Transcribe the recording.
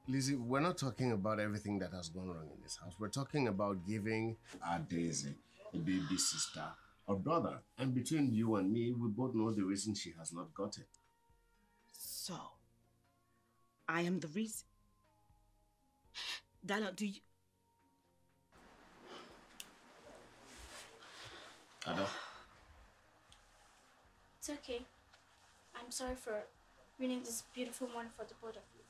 Lizzie, we're not talking about everything that has gone wrong in this house. We're talking about giving our Daisy a baby sister or brother. And between you and me, we both know the reason she has not got it. So, I am the reason. Dana, do you... Ada? It's okay. I'm sorry for ruining this beautiful morning for the both of you.